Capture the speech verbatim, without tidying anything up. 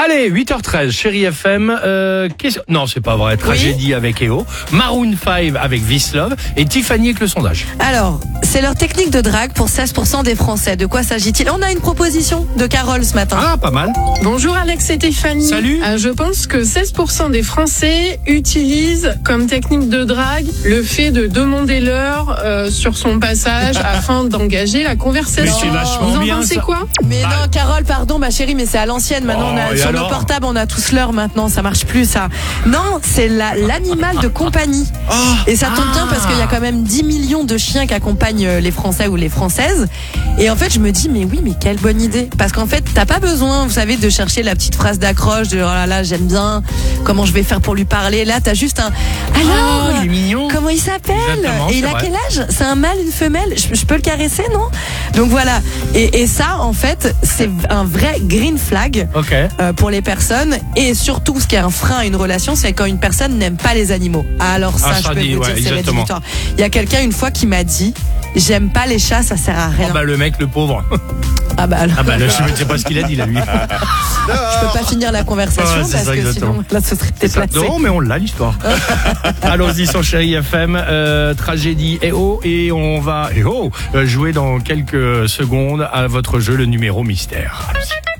Allez, huit heures treize, Chérie F M. Euh, qu'est-ce- non, c'est pas vrai. Tragédie Oui. avec E O. Maroon cinq avec This Love. Et Tiffany avec le sondage. Alors, c'est leur technique de drague pour seize pour cent des Français. De quoi s'agit-il? On a une proposition de Carole ce matin. Ah, pas mal. Bonjour Alex et Tiffany. Salut. Euh, je pense que seize pour cent des Français utilisent comme technique de drague le fait de demander l'heure euh, sur son passage afin d'engager la conversation. Mais c'est vachement Vous en bien, pensez ça. quoi? Mais non, Carole, pardon, ma chérie, mais c'est à l'ancienne. Maintenant, Oh, on a, et sur alors nos portables, on a tous l'heure maintenant. Ça marche plus, ça. Non, c'est la- l'animal de compagnie. Et ça tombe bien parce qu'il y a quand même dix millions de chiens qui accompagnent les Français ou les Françaises. Et en fait, je me dis, mais oui, mais quelle bonne idée. Parce qu'en fait, t'as pas besoin, vous savez, de chercher la petite phrase d'accroche de oh là là, j'aime bien, comment je vais faire pour lui parler. Là, t'as juste un alors, il est mignon. comment il s'appelle? Exactement, Et il c'est a vrai. quel âge? C'est un mâle, une femelle? Je, je peux le caresser, non? Donc voilà. Et, et ça, en fait, c'est un vrai green flag. Ok. Euh, pour les personnes, et surtout ce qui est un frein à une relation, c'est quand une personne n'aime pas les animaux. Alors ça, Ah, je ça peux dit, vous ouais, dire, c'est exactement. rédhibitoire. Il y a quelqu'un une fois qui m'a dit, j'aime pas les chats, ça sert à rien. Oh, bah, le mec, le pauvre. Ah bah alors, Ah, bah, là, je ne sais pas ce qu'il a dit, là, lui. je peux pas finir la conversation Ouais, c'est parce ça, que exactement. sinon là ce serait déplacé. Non, mais on l'a, l'histoire. Allons-y sur Chérie F M. Euh, tragédie E O. Et on va E O, euh, jouer dans quelques secondes à votre jeu, le numéro mystère. Allons-y.